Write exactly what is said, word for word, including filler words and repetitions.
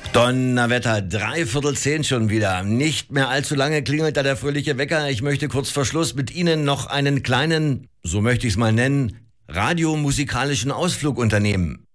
Donnerwetter, dreiviertel zehn schon wieder. Nicht mehr allzu lange klingelt da der fröhliche Wecker. Ich möchte kurz vor Schluss mit Ihnen noch einen kleinen, so möchte ich es mal nennen, radiomusikalischen Ausflug unternehmen.